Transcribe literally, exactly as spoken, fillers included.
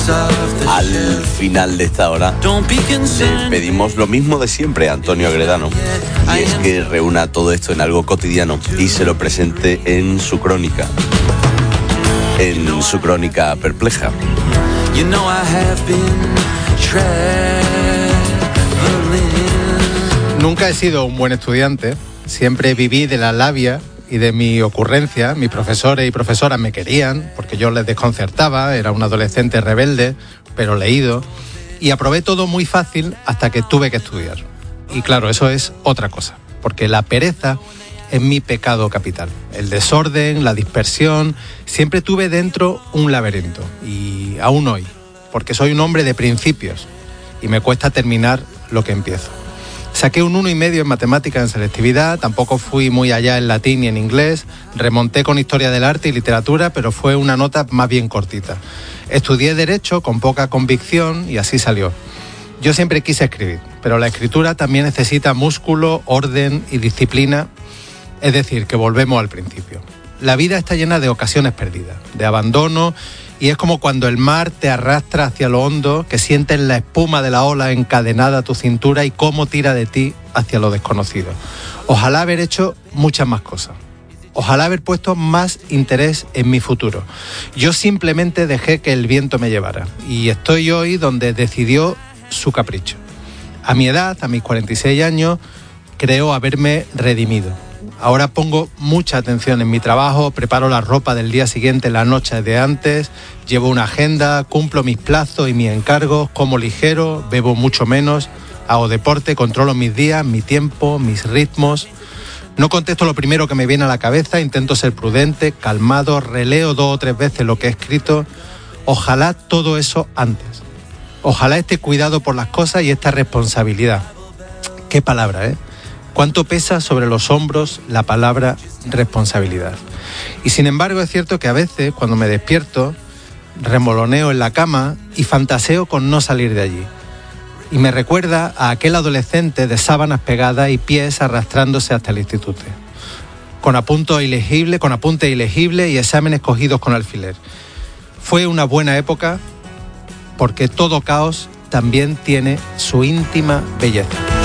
Al final de esta hora le pedimos lo mismo de siempre a Antonio Agredano, y es que reúna todo esto en algo cotidiano y se lo presente en su crónica, en su crónica perpleja. Nunca he sido un buen estudiante, siempre viví de la labia y de mi ocurrencia. Mis profesores y profesoras me querían porque yo les desconcertaba, era un adolescente rebelde, pero leído, y aprobé todo muy fácil hasta que tuve que estudiar. Y claro, eso es otra cosa, porque la pereza es mi pecado capital. El desorden, la dispersión, siempre tuve dentro un laberinto, y aún hoy, porque soy un hombre de principios y me cuesta terminar lo que empiezo. Saqué un uno y medio en matemáticas en selectividad, tampoco fui muy allá en latín y en inglés, remonté con historia del arte y literatura, pero fue una nota más bien cortita. Estudié Derecho con poca convicción y así salió. Yo siempre quise escribir, pero la escritura también necesita músculo, orden y disciplina, es decir, que volvemos al principio. La vida está llena de ocasiones perdidas, de abandono, y es como cuando el mar te arrastra hacia lo hondo, que sientes la espuma de la ola encadenada a tu cintura y cómo tira de ti hacia lo desconocido. Ojalá haber hecho muchas más cosas. Ojalá haber puesto más interés en mi futuro. Yo simplemente dejé que el viento me llevara y estoy hoy donde decidió su capricho. A mi edad, a mis cuarenta y seis años, creo haberme redimido. Ahora pongo mucha atención en mi trabajo, preparo la ropa del día siguiente la noche de antes, llevo una agenda, cumplo mis plazos y mis encargos, como ligero, bebo mucho menos, hago deporte, controlo mis días, mi tiempo, mis ritmos. No contesto lo primero que me viene a la cabeza, intento ser prudente, calmado, releo dos o tres veces lo que he escrito. Ojalá todo eso antes. Ojalá este cuidado por las cosas y esta responsabilidad. Qué palabra, ¿eh? Cuánto pesa sobre los hombros la palabra responsabilidad. Y sin embargo es cierto que a veces cuando me despierto remoloneo en la cama y fantaseo con no salir de allí. Y me recuerda a aquel adolescente de sábanas pegadas y pies arrastrándose hasta el instituto. Con apuntes ilegibles, con apuntes ilegibles y exámenes cogidos con alfiler. Fue una buena época porque todo caos también tiene su íntima belleza.